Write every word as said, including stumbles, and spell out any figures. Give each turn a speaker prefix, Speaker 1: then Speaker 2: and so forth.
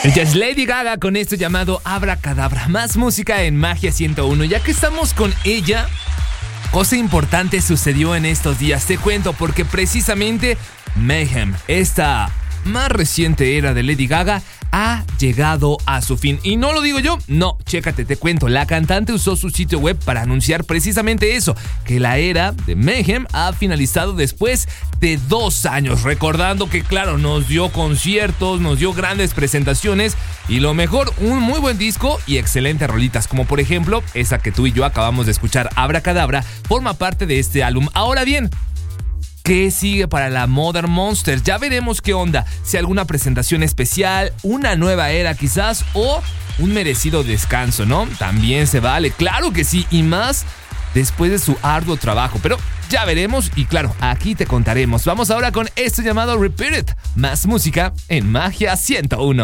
Speaker 1: Ella es Lady Gaga con esto llamado Abracadabra. Más música en Magia ciento uno. Ya que estamos con ella, cosa importante sucedió en estos días. Te cuento porque precisamente Mayhem, esta más reciente era de Lady Gaga, ha llegado a su fin. Y no lo digo yo, no, chécate, te cuento. La cantante usó su sitio web para anunciar precisamente eso, que la era de Mayhem ha finalizado después de dos años. Recordando que, claro, nos dio conciertos, nos dio grandes presentaciones y lo mejor, un muy buen disco y excelentes rolitas, como por ejemplo esa que tú y yo acabamos de escuchar, Abracadabra, forma parte de este álbum. Ahora bien, ¿qué sigue para la Modern Monsters? Ya veremos qué onda, si alguna presentación especial, una nueva era quizás, o un merecido descanso, ¿no? También se vale, claro que sí, y más después de su arduo trabajo, pero ya veremos y claro, aquí te contaremos. Vamos ahora con esto llamado Repeat It, más música en Magia ciento uno.